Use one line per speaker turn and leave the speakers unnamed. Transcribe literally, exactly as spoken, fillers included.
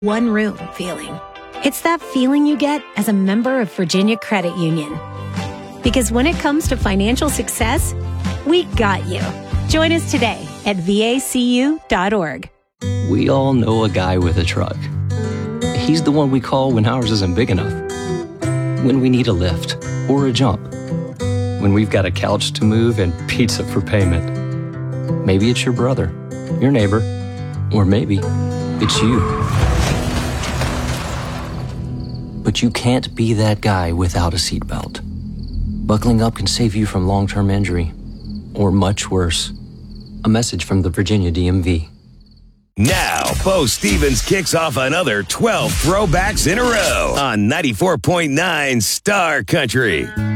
one room feeling. It's that feeling you get as a member of Virginia Credit Union. Because when it comes to financial success, we got you. Join us today at V A C U dot org.
We all know a guy with a truck. He's the one we call when ours isn't big enough. When we need a lift or a jump. When we've got a couch to move and pizza for payment. Maybe it's your brother, your neighbor, or maybe it's you. But you can't be that guy without a seatbelt. Buckling up can save you from long-term injury, or much worse. A message from the Virginia D M V.
Now, Bo Stevens kicks off another twelve throwbacks in a row on ninety-four point nine Star Country.